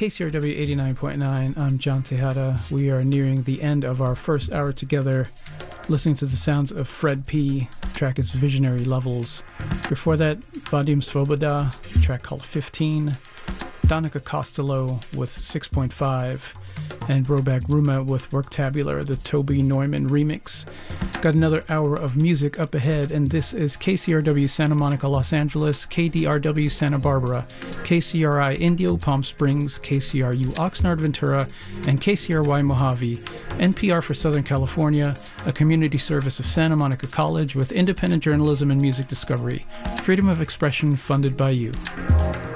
KCRW 89.9. I'm John Tejada. We are nearing the end of our first hour together, listening to the sounds of Fred P. The track is Visionary Levels. Before that, Vadim Svoboda, a track called 15. Danica Costello with 6.5. And Robag Ruma with Worktabular, the Toby Neumann remix. Got another hour of music up ahead, and this is KCRW Santa Monica, Los Angeles, KDRW Santa Barbara, KCRI Indio Palm Springs, KCRU Oxnard Ventura, and KCRY Mojave. NPR for Southern California, a community service of Santa Monica College with independent journalism and music discovery. Freedom of expression funded by you.